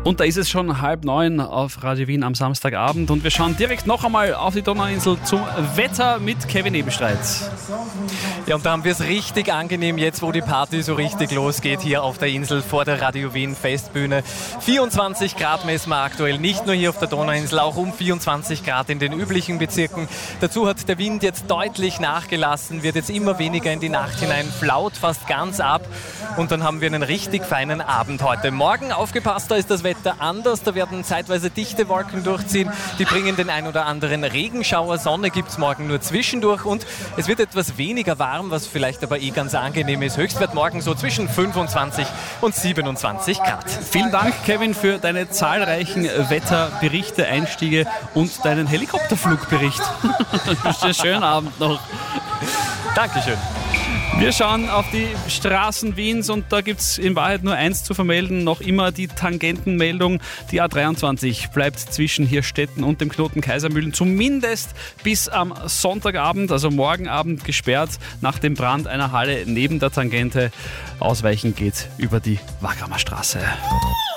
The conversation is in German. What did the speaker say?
Und da ist es schon 8:30 auf Radio Wien am Samstagabend und wir schauen direkt noch einmal auf die Donauinsel zum Wetter mit Kevin Ebenstreit. Ja, und da haben wir es richtig angenehm jetzt, wo die Party so richtig losgeht hier auf der Insel vor der Radio Wien Festbühne. 24 Grad messen wir aktuell, nicht nur hier auf der Donauinsel, auch um 24 Grad in den üblichen Bezirken. Dazu hat der Wind jetzt deutlich nachgelassen, wird jetzt immer weniger in die Nacht hinein, flaut fast ganz ab und dann haben wir einen richtig feinen Abend heute. Morgen, aufgepasst, da ist das Wetter anders, da werden zeitweise dichte Wolken durchziehen, die bringen den ein oder anderen Regenschauer, Sonne gibt es morgen nur zwischendurch und es wird etwas weniger warm, was vielleicht aber ganz angenehm ist. Höchstwert morgen so zwischen 25 und 27 Grad. Vielen Dank, Kevin, für deine zahlreichen Wetterberichte, Einstiege und deinen Helikopterflugbericht. Einen schönen Abend noch. Dankeschön. Wir schauen auf die Straßen Wiens und da gibt es in Wahrheit nur eins zu vermelden, noch immer die Tangentenmeldung. Die A23 bleibt zwischen Hirstetten und dem Knoten Kaisermühlen zumindest bis am Sonntagabend, also morgen Abend gesperrt, nach dem Brand einer Halle neben der Tangente. Ausweichen geht über die Wagramer Straße.